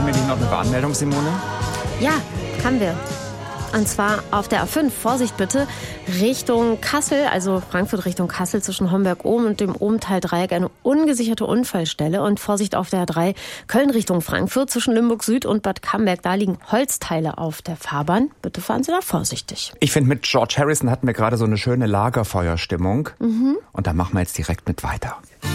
Haben wir nicht noch eine Warnmeldung, Simone? Ja, haben wir. Und zwar auf der A5, Vorsicht bitte, Richtung Kassel, also Frankfurt Richtung Kassel zwischen Homberg-Ohm und dem Ohmtal-Dreieck eine ungesicherte Unfallstelle. Und Vorsicht auf der A3, Köln Richtung Frankfurt zwischen Limburg-Süd und Bad Camberg. Da liegen Holzteile auf der Fahrbahn. Bitte fahren Sie da vorsichtig. Ich finde, mit George Harrison hatten wir gerade so eine schöne Lagerfeuerstimmung. Und da machen wir jetzt direkt mit weiter.